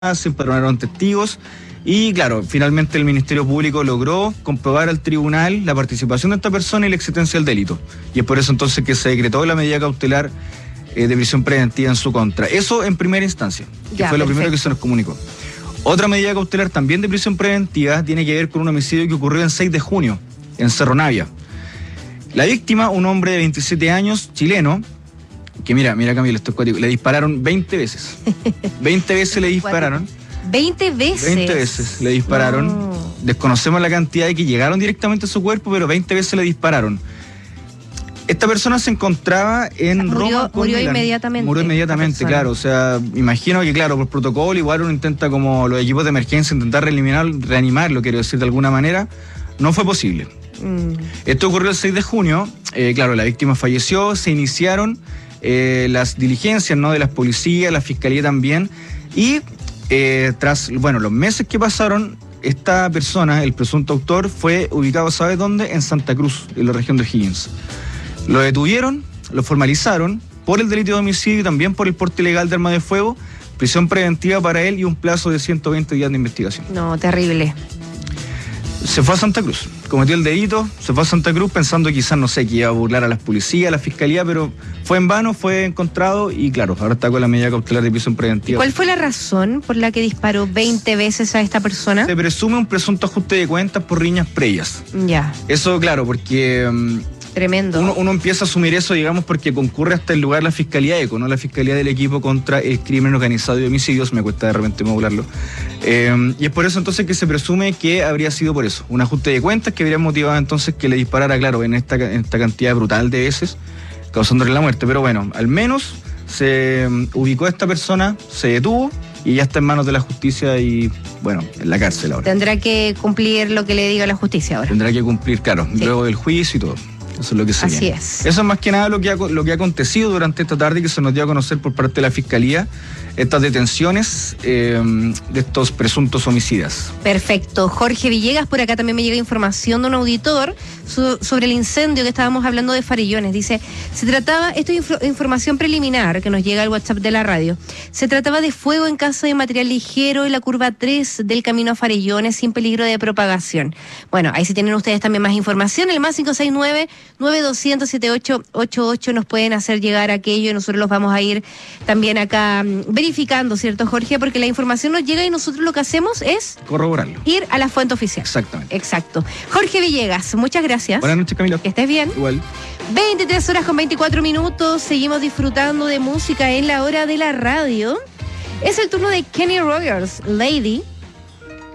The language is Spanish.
se empadronaron testigos y claro, finalmente el Ministerio Público logró comprobar al tribunal la participación de esta persona y la existencia del delito. Y es por eso entonces que se decretó la medida cautelar de prisión preventiva en su contra. Eso en primera instancia, que fue lo primero que se nos comunicó. Otra medida cautelar también de prisión preventiva tiene que ver con un homicidio que ocurrió el 6 de junio en Cerro Navia. La víctima, un hombre de 27 años, chileno, que mira Camila, esto es cuático, le dispararon 20 veces. 20 veces le dispararon. 20 veces. 20 veces le dispararon. No. Desconocemos la cantidad de que llegaron directamente a su cuerpo, pero 20 veces le dispararon. Esta persona se encontraba en Roma. Murió inmediatamente. Murió inmediatamente, claro. O sea, imagino que, claro, por protocolo, igual uno intenta, como los equipos de emergencia, intentar reanimarlo, quiero decir, de alguna manera. No fue posible. Esto ocurrió el 6 de junio. Claro, la víctima falleció, se iniciaron las diligencias, ¿no?, de las policías, la fiscalía también, y tras los meses que pasaron, esta persona, el presunto autor, fue ubicado, ¿sabes dónde? En Santa Cruz, en la región de O'Higgins. Lo detuvieron, lo formalizaron por el delito de homicidio y también por el porte ilegal de arma de fuego, prisión preventiva para él y un plazo de 120 días de investigación. No, terrible. Se fue a Santa Cruz, cometió el delito, se fue a Santa Cruz pensando quizás, no sé, que iba a burlar a las policías, a la fiscalía, pero fue en vano, fue encontrado y claro, ahora está con la medida cautelar de prisión preventiva. ¿Cuál fue la razón por la que disparó 20 veces a esta persona? Se presume un presunto ajuste de cuentas por riñas previas. Ya. Eso, claro, porque... Tremendo. Uno empieza a asumir eso, digamos, porque concurre hasta el lugar la Fiscalía ECO, ¿no? La Fiscalía del Equipo contra el Crimen Organizado y Homicidios, me cuesta de repente modularlo. Y es por eso entonces que se presume que habría sido por eso, un ajuste de cuentas que habría motivado entonces que le disparara, claro, en esta cantidad brutal de veces, causándole la muerte. Pero bueno, al menos se ubicó a esta persona, se detuvo y ya está en manos de la justicia y, bueno, en la cárcel ahora. Tendrá que cumplir lo que le diga la justicia ahora. Tendrá que cumplir, claro, sí, luego del juicio y todo. Eso es lo que se Así viene. es. Eso es más que nada lo que ha acontecido durante esta tarde, que se nos dio a conocer por parte de la Fiscalía estas detenciones de estos presuntos homicidas. Perfecto. Jorge Villegas, por acá también me llega información de un auditor sobre el incendio que estábamos hablando de Farellones. Dice, esto es información preliminar que nos llega al WhatsApp de la radio. Se trataba de fuego en casa de material ligero en la curva 3 del camino a Farellones sin peligro de propagación. Bueno, ahí sí tienen ustedes también más información. El más 569-9200-7888 nos pueden hacer llegar aquello y nosotros los vamos a ir también acá verificando, ¿cierto, Jorge? Porque la información nos llega y nosotros lo que hacemos es corroborarlo. Ir a la fuente oficial. Exactamente. Exacto. Jorge Villegas, muchas gracias. Buenas noches, Camilo. Que estés bien. Igual. 23 horas con 24 minutos. Seguimos disfrutando de música en la hora de la radio. Es el turno de Kenny Rogers, Lady.